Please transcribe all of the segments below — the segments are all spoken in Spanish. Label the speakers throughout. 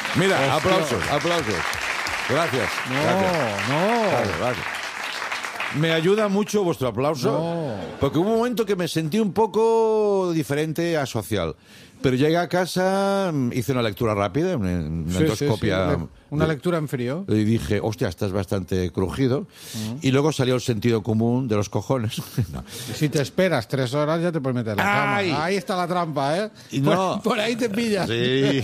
Speaker 1: Mira, aplausos. Gracias. Gracias. Me ayuda mucho vuestro aplauso, porque hubo un momento que me sentí un poco diferente a social. Pero llegué a casa, hice una lectura rápida, una endoscopia.
Speaker 2: Sí. Una lectura en frío.
Speaker 1: Y dije, hostia, estás bastante crujido. Y luego salió el sentido común de los cojones. No.
Speaker 2: Si te esperas 3 horas, ya te puedes meter en la cama. Ahí está la trampa, ¿eh?
Speaker 1: Y no.
Speaker 2: Por ahí te pillas.
Speaker 1: Sí.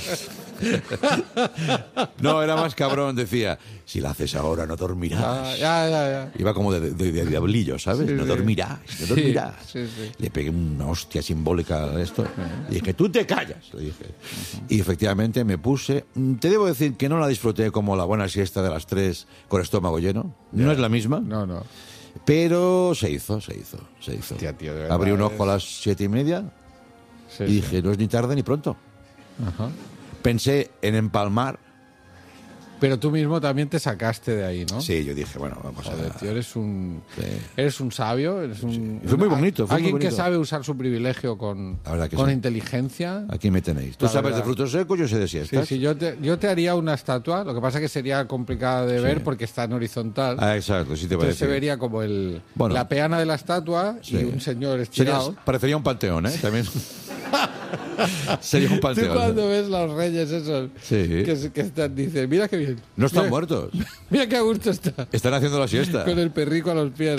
Speaker 1: No, era más cabrón, decía, si la haces ahora no dormirás.
Speaker 2: Ya.
Speaker 1: Iba como de diablillo, ¿sabes?
Speaker 2: Sí,
Speaker 1: no
Speaker 2: sí.
Speaker 1: dormirás.
Speaker 2: Sí.
Speaker 1: Le pegué una hostia simbólica a esto. Y dije, tú te callas, le dije. Y efectivamente me puse. Te debo decir que no la disfruté como la buena siesta de las 3 con estómago lleno. No es la misma.
Speaker 2: No.
Speaker 1: Pero se hizo.
Speaker 2: Hostia, tío, de verdad,
Speaker 1: Abrí un ojo a las 7:30 y dije, no es ni tarde ni pronto.
Speaker 2: Ajá.
Speaker 1: Pensé en empalmar.
Speaker 2: Pero tú mismo también te sacaste de ahí, ¿no?
Speaker 1: Sí, yo dije, bueno, vamos
Speaker 2: Joder,
Speaker 1: a...
Speaker 2: tío, eres un sabio, eres un...
Speaker 1: Sí. Fue muy bonito,
Speaker 2: alguien que sabe usar su privilegio con
Speaker 1: sí.
Speaker 2: inteligencia.
Speaker 1: Aquí me tenéis. Tú sabes de frutos secos, yo sé de siestas.
Speaker 2: Sí, yo te haría una estatua, lo que pasa que sería complicada de ver porque está en horizontal.
Speaker 1: Exacto, sí te
Speaker 2: Entonces
Speaker 1: parece.
Speaker 2: se vería como la peana de la estatua y un señor estirado.
Speaker 1: Parecería un panteón, ¿eh? También. Sería un panteón.
Speaker 2: Tú cuando ves los reyes esos que están, dices, mira qué bien.
Speaker 1: No están muertos.
Speaker 2: Mira qué a gusto está.
Speaker 1: Están haciendo la siesta.
Speaker 2: Con el perrico a los pies.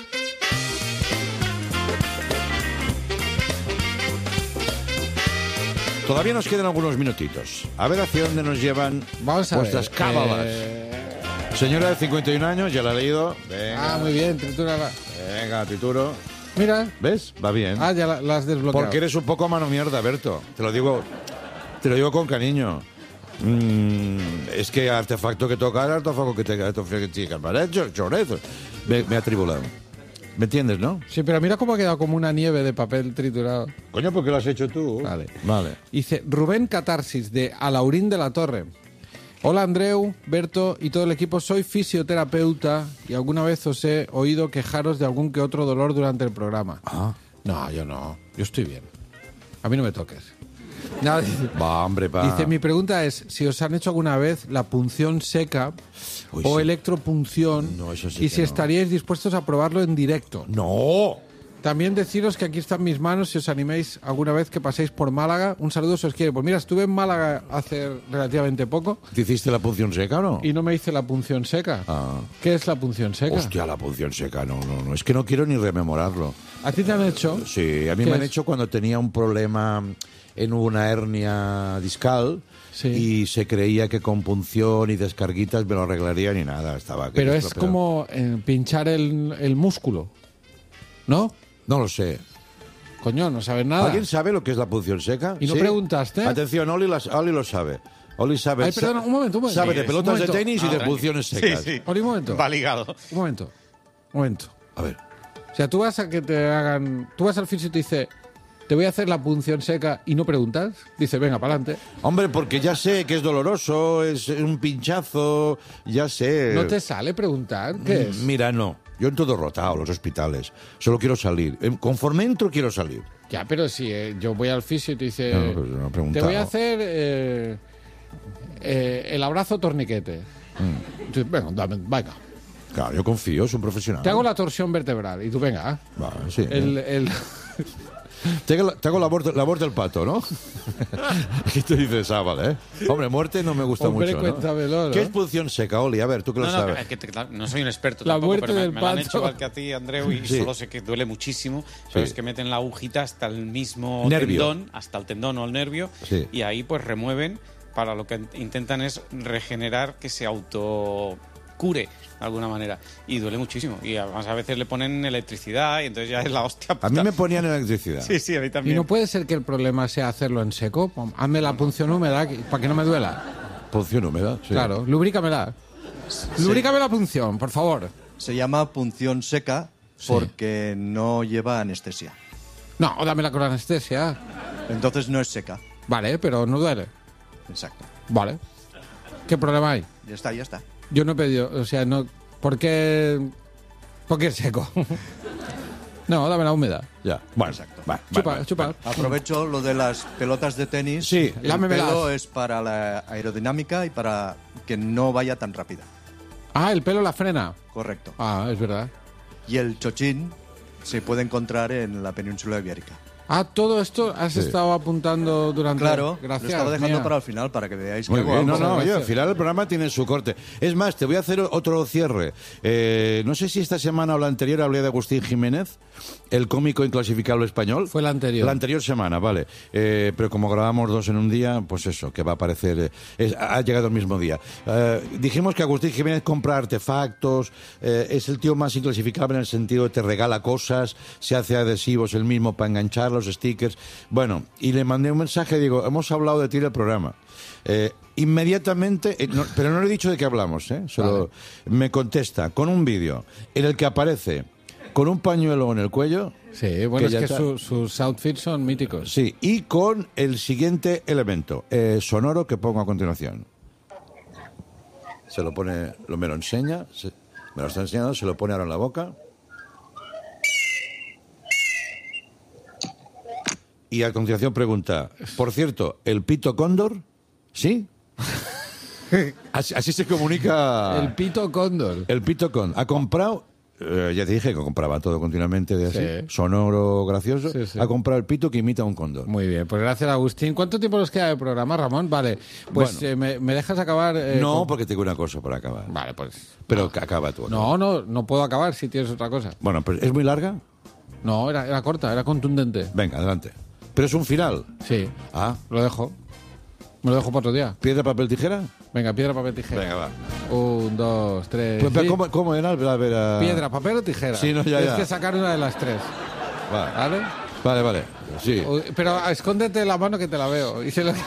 Speaker 1: Todavía nos quedan algunos minutitos. A ver hacia dónde nos llevan vuestras cábalas. Señora de 51 años, ya la he leído. Venga.
Speaker 2: Muy bien, tritúrala.
Speaker 1: Venga, trituro.
Speaker 2: Mira.
Speaker 1: ¿Ves? Va bien.
Speaker 2: Ya la has desbloqueado.
Speaker 1: Porque eres un poco mano mierda, Berto. Te lo digo con cariño. Es que artefacto que tocar, artefacto que te chicas, ¿vale? Chorezo. Me ha tribulado. ¿Me entiendes, no?
Speaker 2: Sí, pero mira cómo ha quedado como una nieve de papel triturado.
Speaker 1: Coño, ¿por qué lo has hecho tú?
Speaker 2: Vale.
Speaker 1: Dice
Speaker 2: Rubén Catarsis, de Alaurín de la Torre. Hola, Andreu, Berto y todo el equipo. Soy fisioterapeuta y alguna vez os he oído quejaros de algún que otro dolor durante el programa. No, yo no. Yo estoy bien. A mí no me toques. Nada, dice, mi pregunta es si os han hecho alguna vez la punción seca o electropunción y si estaríais dispuestos a probarlo en directo.
Speaker 1: ¡No!
Speaker 2: También deciros que aquí están mis manos si os animéis alguna vez que paséis por Málaga. Un saludo si os quiere. Pues mira, estuve en Málaga hace relativamente poco.
Speaker 1: ¿Te hiciste la punción seca o no?
Speaker 2: Y no me hice la punción seca. ¿Qué es la punción seca?
Speaker 1: Hostia, la punción seca, no. Es que no quiero ni rememorarlo.
Speaker 2: ¿A ti te han hecho?
Speaker 1: Sí, a mí me han hecho cuando tenía un problema en una hernia discal. Sí. Y se creía que con punción y descarguitas me lo arreglarían y nada.
Speaker 2: Pero es como pinchar el músculo, ¿no?
Speaker 1: No lo sé.
Speaker 2: Coño, no sabes nada.
Speaker 1: ¿Alguien sabe lo que es la punción seca?
Speaker 2: ¿Y no preguntaste?
Speaker 1: Atención, Oli lo sabe. Oli sabe.
Speaker 2: Ay, perdona, un momento.
Speaker 1: Sabe de pelotas de tenis y de punciones secas.
Speaker 3: Sí.
Speaker 2: Oli, un momento.
Speaker 3: Va ligado.
Speaker 2: Un momento.
Speaker 1: A ver.
Speaker 2: O sea, tú vas a que te hagan... Tú vas al fisio y te dice... Te voy a hacer la punción seca y no preguntas. Dice, venga, para adelante.
Speaker 1: Hombre, porque ya sé que es doloroso, es un pinchazo, ya sé.
Speaker 2: ¿No te sale preguntar? ¿Qué es?
Speaker 1: Mira, no. Yo en todo rotado, los hospitales. Solo quiero salir. Conforme entro, quiero salir.
Speaker 2: Ya, pero si yo voy al fisio y te dice...
Speaker 1: No he
Speaker 2: te voy a hacer el abrazo torniquete. Entonces, venga.
Speaker 1: Claro, yo confío, es un profesional.
Speaker 2: Te hago la torsión vertebral y tú, venga.
Speaker 1: Vale, sí.
Speaker 2: Te
Speaker 1: hago la muerte del pato, ¿no? Y tú dices, vale, Hombre, muerte no me gusta mucho,
Speaker 2: ¿no?
Speaker 1: ¿Qué es punción seca, Oli? A ver, tú que lo sabes.
Speaker 3: No soy un experto
Speaker 2: la
Speaker 3: tampoco,
Speaker 2: muerte
Speaker 3: pero
Speaker 2: del
Speaker 3: me
Speaker 2: pato.
Speaker 3: lo han hecho igual que a ti, Andreu, y solo sé que duele muchísimo. Pero es que meten la agujita hasta el mismo tendón, hasta el tendón o el nervio, y ahí pues remueven, para lo que intentan es regenerar que se autocure de alguna manera, y duele muchísimo, y además a veces le ponen electricidad y entonces ya es la hostia puta.
Speaker 1: A mí me ponían electricidad.
Speaker 3: Sí, a mí también.
Speaker 2: ¿Y no puede ser que el problema sea hacerlo en seco? Hazme la punción húmeda para que no me duela.
Speaker 1: ¿Punción húmeda? Sí.
Speaker 2: Claro, lubrícamela. Sí. Lubrícame la punción, por favor.
Speaker 4: Se llama punción seca porque no lleva anestesia.
Speaker 2: No, dámela con anestesia.
Speaker 4: Entonces no es seca.
Speaker 2: Vale, pero no duele.
Speaker 4: Exacto.
Speaker 2: Vale. ¿Qué problema hay?
Speaker 4: Ya está.
Speaker 2: Yo no he pedido, o sea, no... ¿Por qué es seco? No, dame la húmeda.
Speaker 1: Ya, bueno,
Speaker 4: exacto.
Speaker 2: Chupa.
Speaker 4: Aprovecho lo de las pelotas de tenis.
Speaker 1: Sí,
Speaker 4: el pelo es para la aerodinámica y para que no vaya tan rápida.
Speaker 2: Ah, el pelo la frena.
Speaker 4: Correcto.
Speaker 2: Ah, es verdad.
Speaker 4: Y el chochín se puede encontrar en la península ibérica.
Speaker 2: Ah, todo esto has estado apuntando durante...
Speaker 4: Claro,
Speaker 2: gracias,
Speaker 4: lo estaba dejando
Speaker 2: mía.
Speaker 4: para el final para que veáis
Speaker 1: muy
Speaker 4: que
Speaker 1: bien,
Speaker 4: hago algo.
Speaker 1: oye, al final el programa tiene su corte. Es más, te voy a hacer otro cierre. No sé si esta semana o la anterior hablé de Agustín Jiménez, el cómico inclasificable español.
Speaker 2: Fue la anterior.
Speaker 1: La anterior semana, vale. Pero como grabamos 2 en un día, pues eso, que va a aparecer... ha llegado el mismo día. Dijimos que Agustín Jiménez compra artefactos, es el tío más inclasificable en el sentido de te regala cosas, se hace adhesivos él mismo para enganchar los stickers. Bueno, y le mandé un mensaje, digo, hemos hablado de ti en el programa. Inmediatamente, pero no le he dicho de qué hablamos, solo me contesta con un vídeo en el que aparece con un pañuelo en el cuello.
Speaker 2: Sí, bueno, es que sus outfits son míticos.
Speaker 1: Sí, y con el siguiente elemento sonoro que pongo a continuación. Se lo pone, me lo enseña, me lo está enseñando, se lo pone ahora en la boca. Y a continuación pregunta, por cierto, ¿el pito cóndor? ¿Sí? Así se comunica...
Speaker 2: El pito cóndor.
Speaker 1: El pito cóndor. Ha comprado, ya te dije que compraba todo continuamente de así,
Speaker 2: Sí.
Speaker 1: sonoro, gracioso.
Speaker 2: Sí.
Speaker 1: Ha comprado el pito que imita a un cóndor.
Speaker 2: Muy bien, pues gracias, Agustín. ¿Cuánto tiempo nos queda de programa, Ramón? Vale, pues
Speaker 1: Bueno.
Speaker 2: ¿me dejas acabar?
Speaker 1: No, porque tengo una cosa para acabar.
Speaker 2: Vale, pues...
Speaker 1: Pero que acaba tú.
Speaker 2: No puedo acabar si tienes otra cosa.
Speaker 1: Bueno, pues ¿es muy larga?
Speaker 2: No, era corta, era contundente.
Speaker 1: Venga, adelante. ¿Pero es un final?
Speaker 2: Sí,
Speaker 1: Ah,
Speaker 2: lo dejo. Me lo dejo para otro día.
Speaker 1: ¿piedra, papel, tijera?
Speaker 2: Venga, piedra, papel, tijera.
Speaker 1: Venga, va.
Speaker 2: 1, 2, 3...
Speaker 1: Pues,
Speaker 2: sí.
Speaker 1: ¿cómo era? A ver,
Speaker 2: Piedra, papel o tijera.
Speaker 1: Sí, no, ya.
Speaker 2: Tienes que sacar una de las tres.
Speaker 1: Va.
Speaker 2: ¿Vale?
Speaker 1: Vale. Sí.
Speaker 2: Pero escóndete la mano que te la veo.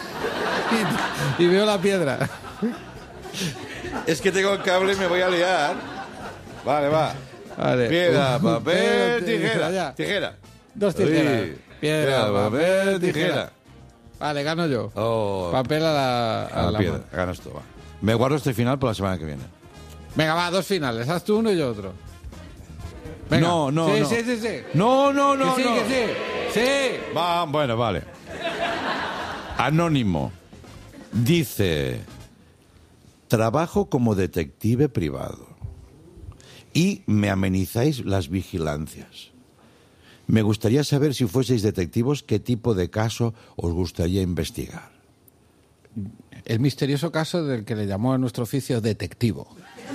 Speaker 2: Y veo la piedra.
Speaker 1: Es que tengo el cable y me voy a liar. Vale, va.
Speaker 2: Vale.
Speaker 1: Piedra, papel, tijera.
Speaker 2: Ya.
Speaker 1: Tijera.
Speaker 2: 2 tijeras.
Speaker 1: Sí.
Speaker 2: Piedra, papel, tijera. Vale, gano yo.
Speaker 1: Oh.
Speaker 2: Papel a la
Speaker 1: piedra.
Speaker 2: mano.
Speaker 1: Ganas tú, va. Me guardo este final para la semana que viene.
Speaker 2: Venga, va, 2 finales. Haz tú uno y yo otro. Venga.
Speaker 1: No.
Speaker 2: Sí.
Speaker 1: No.
Speaker 2: Que sí. Sí.
Speaker 1: Va, bueno, vale. Anónimo. Dice... Trabajo como detective privado. Y me amenizáis las vigilancias. Me gustaría saber, si fueseis detectivos, qué tipo de caso os gustaría investigar.
Speaker 2: El misterioso caso del que le llamó a nuestro oficio detectivo.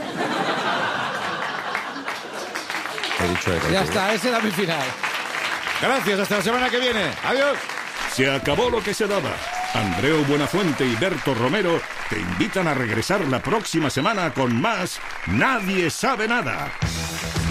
Speaker 1: He dicho detectivo.
Speaker 2: Ya está, ese era mi final.
Speaker 1: Gracias, hasta la semana que viene. Adiós.
Speaker 5: Se acabó lo que se daba. Andreu Buenafuente y Berto Romero te invitan a regresar la próxima semana con más Nadie sabe nada.